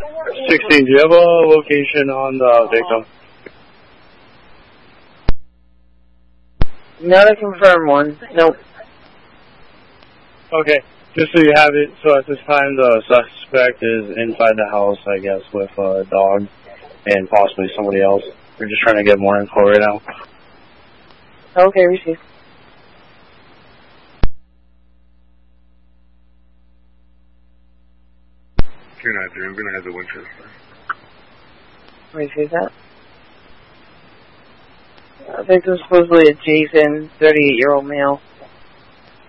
16, do you have a location on the victim? Not a confirmed one. Nope. Okay, just so you have it, so at this time the suspect is inside the house, I guess, with a dog and possibly somebody else. We're just trying to get more info right now. Okay, received. 293, I'm going to have the Winchester. Receive that. Victim supposedly a Jason, 38-year-old male.